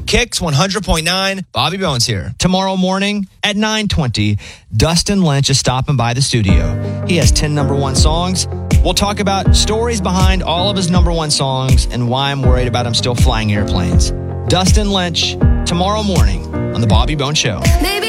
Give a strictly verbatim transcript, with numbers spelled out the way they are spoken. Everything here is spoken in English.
Kicks one hundred point nine. Bobby Bones here. Tomorrow morning at nine twenty, Dustin Lynch is stopping by the studio. He has ten number one songs. We'll talk about stories behind all of his number one songs and why I'm worried about him still flying airplanes. Dustin Lynch, tomorrow morning on The Bobby Bones Show. Maybe